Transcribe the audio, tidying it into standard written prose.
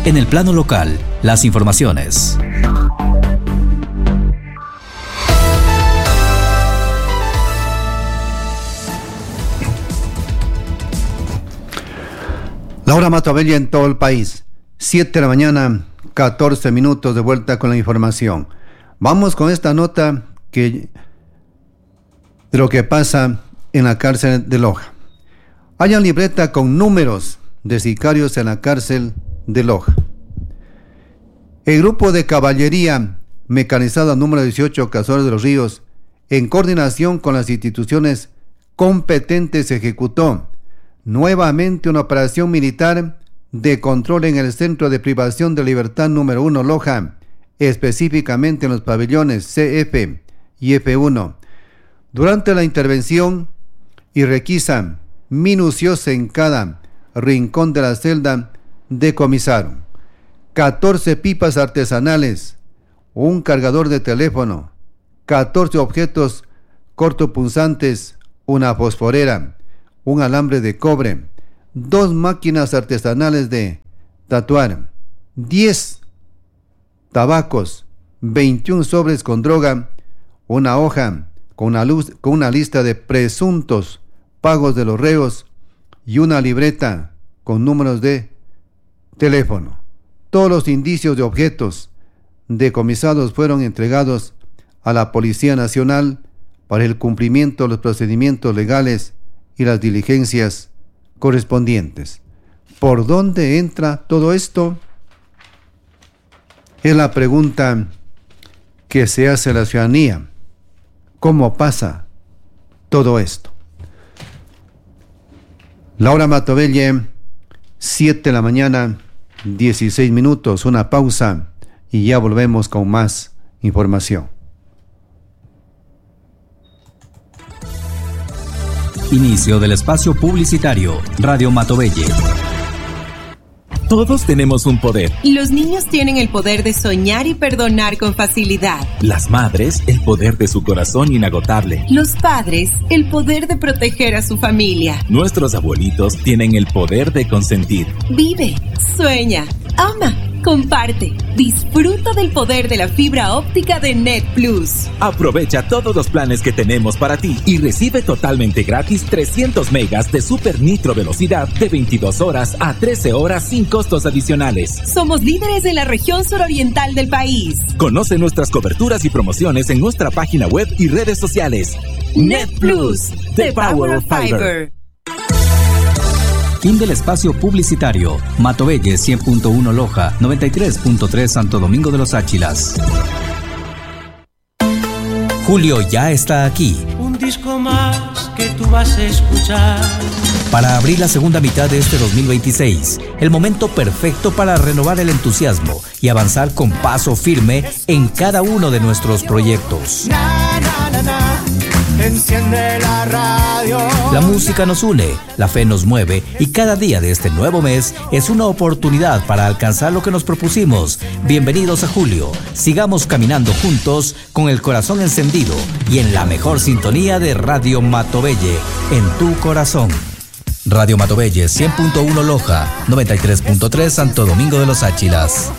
En el plano local, las informaciones. La hora Matovella en todo el país. 7 de la mañana, 14 minutos de vuelta con la información. Vamos con esta nota de lo que pasa en la cárcel de Loja. Hayan libreta con números de sicarios en la cárcel de Loja. El grupo de caballería mecanizada número 18 Cazadores de los Ríos, en coordinación con las instituciones competentes, ejecutó nuevamente una operación militar de control en el Centro de Privación de Libertad número 1 Loja, específicamente en los pabellones CF y F1. Durante la intervención y requisa minuciosa en cada rincón de la celda, decomisaron 14 pipas artesanales, un cargador de teléfono, 14 objetos cortopunzantes, una fosforera, un alambre de cobre, 2 máquinas artesanales de tatuar, 10 tabacos, 21 sobres con droga, una hoja con una lista de presuntos pagos de los reos y una libreta con números de teléfono. Todos los indicios de objetos decomisados fueron entregados a la Policía Nacional para el cumplimiento de los procedimientos legales y las diligencias correspondientes. ¿Por dónde entra todo esto? Es la pregunta que se hace a la ciudadanía. ¿Cómo pasa todo esto? Laura Matovelle, 7 de la mañana, 16 minutos, una pausa y ya volvemos con más información. Inicio del espacio publicitario. Radio Matovelle. Todos tenemos un poder. Los niños tienen el poder de soñar y perdonar con facilidad. Las madres, el poder de su corazón inagotable. Los padres, el poder de proteger a su familia. Nuestros abuelitos tienen el poder de consentir. Vive, sueña, ama, comparte. Disfruta del poder de la fibra óptica de Net Plus. Aprovecha todos los planes que tenemos para ti y recibe totalmente gratis 300 megas de super nitro velocidad de 22 horas a 13 horas sin costos adicionales. Somos líderes en la región suroriental del país. Conoce nuestras coberturas y promociones en nuestra página web y redes sociales. Net Plus, the power of fiber. Fin del espacio publicitario. Matovelle 100.1 Loja, 93.3 Santo Domingo de los Áchilas. Julio ya está aquí. Un disco más que tú vas a escuchar. Para abrir la segunda mitad de este 2026, el momento perfecto para renovar el entusiasmo y avanzar con paso firme en cada uno de nuestros proyectos. Enciende la radio. La música nos une, la fe nos mueve y cada día de este nuevo mes es una oportunidad para alcanzar lo que nos propusimos. Bienvenidos a julio. Sigamos caminando juntos con el corazón encendido y en la mejor sintonía de Radio Matovelle, en tu corazón. Radio Matovelle 100.1 Loja, 93.3 Santo Domingo de los Áchilas.